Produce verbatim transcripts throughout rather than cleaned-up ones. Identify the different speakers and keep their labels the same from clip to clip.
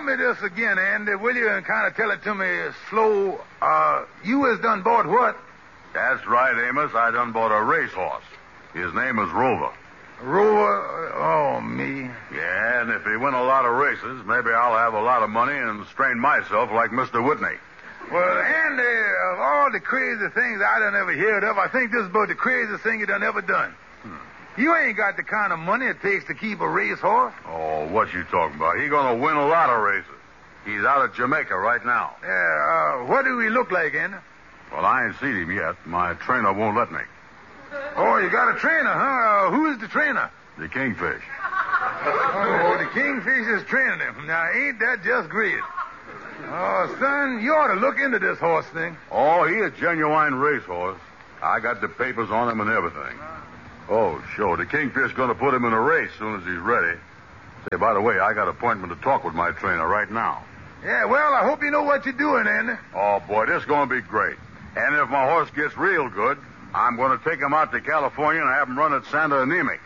Speaker 1: me this again, Andy, will you, and kind of tell it to me slow. Uh, you has done bought what?
Speaker 2: That's right, Amos. I done bought a racehorse. His name is Rover.
Speaker 1: Rover? Oh, me.
Speaker 2: Yeah, and if he win a lot of races, maybe I'll have a lot of money and strain myself like Mister Whitney.
Speaker 1: Well, Andy, of all the crazy things I done ever heard of, I think this is about the craziest thing you done ever done. Hmm. You ain't got the kind of money it takes to keep a racehorse.
Speaker 2: Oh, what you talking about? He gonna win a lot of races. He's out of Jamaica right now.
Speaker 1: Yeah, uh, what do he look like, Andy?
Speaker 2: Well, I ain't seen him yet. My trainer won't let me.
Speaker 1: Oh, you got a trainer, huh? Uh, who is the trainer?
Speaker 2: The Kingfish.
Speaker 1: Oh, the Kingfish is training him. Now, ain't that just great? Oh, son, you ought to look into this horse thing.
Speaker 2: Oh, he a genuine racehorse. I got the papers on him and everything. Oh, sure. The Kingfish gonna put him in a race as soon as he's ready. Say, by the way, I got an appointment to talk with my trainer right now.
Speaker 1: Yeah, well, I hope you know what you're doing, Andy.
Speaker 2: Oh, boy, this is gonna be great. And if my horse gets real good, I'm going to take him out to California and have him run at Santa Anemic.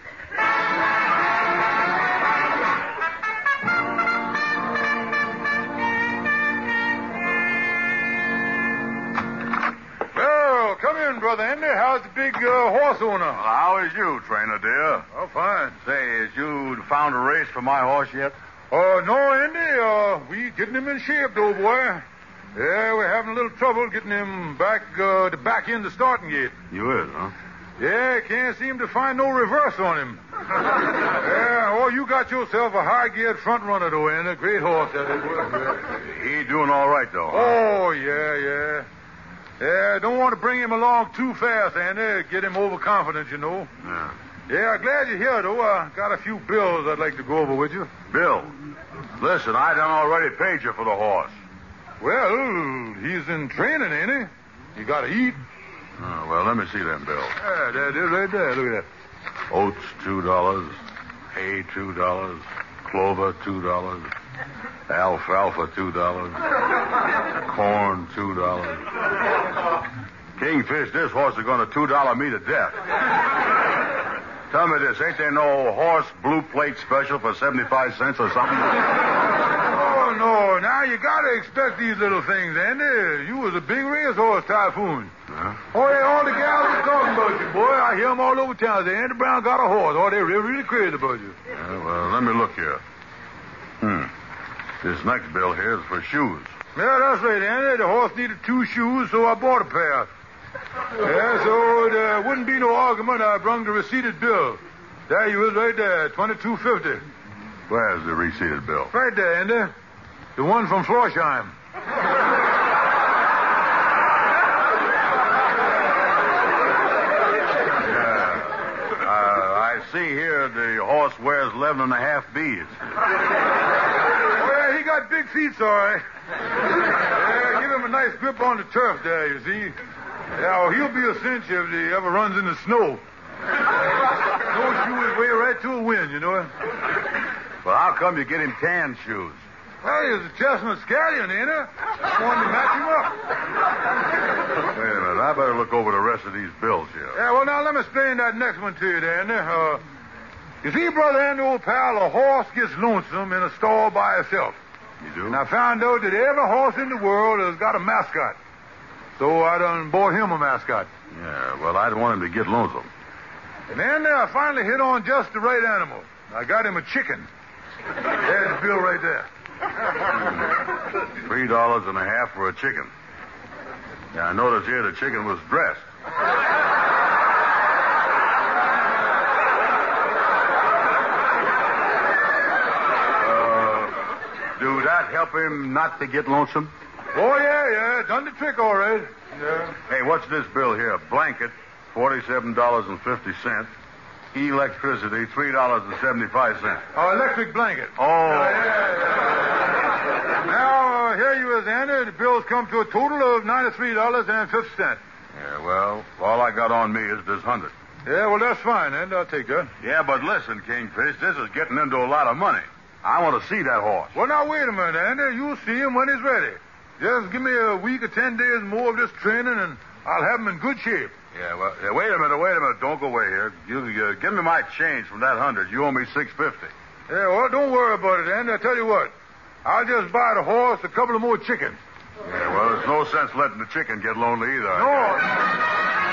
Speaker 1: Well, come in, Brother Andy. How's the big uh, horse owner?
Speaker 2: Well, how is you, trainer, dear?
Speaker 1: Oh, fine.
Speaker 2: Say, has you found a race for my horse yet?
Speaker 1: Oh, uh, no, Andy. Uh, we getting him in shape, though, boy. Yeah, we're having a little trouble getting him back uh, to back in the starting gate.
Speaker 2: You is, huh?
Speaker 1: Yeah, can't seem to find no reverse on him. Yeah, oh, you got yourself a high-geared front runner, though, and a great horse, that is.
Speaker 2: He doing all right, though, huh?
Speaker 1: Oh, yeah, yeah. Yeah, don't want to bring him along too fast, Andy. Get him overconfident, you know.
Speaker 2: Yeah.
Speaker 1: Yeah, I'm glad you're here, though. I got a few bills I'd like to go over with you.
Speaker 2: Bill, listen, I done already paid you for the horse.
Speaker 1: Well, he's in training, ain't he? You got to eat.
Speaker 2: Oh, well, let me see them, Bill.
Speaker 1: Yeah, there it is right there. Look at that.
Speaker 2: Oats, two dollars. Hay, two dollars. Clover, two dollars. Alfalfa, two dollars. Corn, two dollars. Kingfish, this horse is going to two dollar me to death. Tell me this, ain't there no horse blue plate special for seventy-five cents or something?
Speaker 1: Oh, no. Now, you got to expect these little things, Andy. You was a big racehorse typhoon.
Speaker 2: Huh?
Speaker 1: Oh, yeah, all the gals are talking about you, boy. I hear them all over town. Say, Andy Brown got a horse. Oh, they're really, really crazy about you.
Speaker 2: Yeah, well, let me look here. Hmm. This next bill here is for shoes.
Speaker 1: Yeah, that's right, Andy. The horse needed two shoes, so I bought a pair. Yeah, so there wouldn't be no argument. I brung the receipted bill. There you is right there, twenty-two fifty.
Speaker 2: Where's the receipted bill?
Speaker 1: Right there, Andy. The one from Florsheim.
Speaker 2: See here, the horse wears eleven and a half B's.
Speaker 1: Well, he got big feet, sorry. Yeah, give him a nice grip on the turf there, you see. Yeah, well, he'll be a cinch if he ever runs in the snow. Snowshoe his way right to a win, you know.
Speaker 2: Well, how come you get him tan shoes?
Speaker 1: Well, he's a chestnut scallion, ain't he? I wanted to match him up.
Speaker 2: Wait a minute. I better look over the rest of these bills here.
Speaker 1: Yeah, well, now let me explain that next one to you, Andy. Uh, you see, Brother Andy, old pal, a horse gets lonesome in a stall by itself.
Speaker 2: You do?
Speaker 1: And I found out that every horse in the world has got a mascot. So I done bought him a mascot.
Speaker 2: Yeah, well, I don't want him to get lonesome.
Speaker 1: And then uh, I finally hit on just the right animal. I got him a chicken. There's the bill right there.
Speaker 2: Three dollars and a half for a chicken. Yeah, I noticed here the chicken was dressed. Uh, do that help him not to get lonesome?
Speaker 1: Oh, yeah, yeah. Done the trick all right. Yeah.
Speaker 2: Hey, what's this bill here? Blanket, forty-seven dollars and fifty cents. Electricity, three dollars and seventy-five cents.
Speaker 1: Oh, electric blanket.
Speaker 2: Oh.
Speaker 1: Yeah, yeah, yeah. Now, uh, here you is, Andy. The bills come to a total of ninety-three dollars and fifty cents.
Speaker 2: Yeah, well, all I got on me is this hundred.
Speaker 1: Yeah, well, that's fine, Andy. I'll take that.
Speaker 2: Yeah, but listen, Kingfish, this is getting into a lot of money. I want to see that horse.
Speaker 1: Well, now, wait a minute, Andy. You'll see him when he's ready. Just give me a week or ten days more of this training, and I'll have him in good shape.
Speaker 2: Yeah, well, yeah, wait a minute, wait a minute. Don't go away here. You uh, give me my change from that hundred. You owe me six fifty.
Speaker 1: Yeah, well, don't worry about it, Andy. I tell you what. I'll just buy the horse a couple of more chickens.
Speaker 2: Yeah, well, there's no sense letting the chicken get lonely either.
Speaker 1: No.